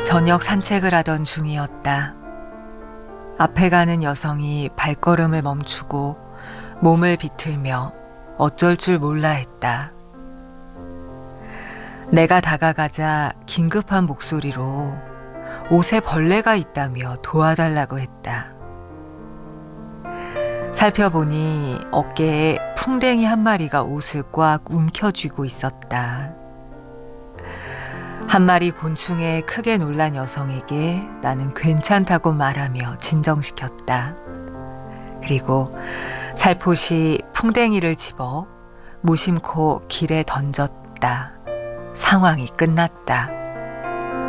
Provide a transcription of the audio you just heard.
저녁 산책을 하던 중이었다. 앞에 가는 여성이 발걸음을 멈추고 몸을 비틀며 어쩔 줄 몰라 했다. 내가 다가가자 긴급한 목소리로 옷에 벌레가 있다며 도와달라고 했다. 살펴보니 어깨에 풍뎅이 한 마리가 옷을 꽉 움켜쥐고 있었다. 한 마리 곤충에 크게 놀란 여성에게 나는 괜찮다고 말하며 진정시켰다. 그리고 살포시 풍뎅이를 집어 무심코 길에 던졌다. 상황이 끝났다.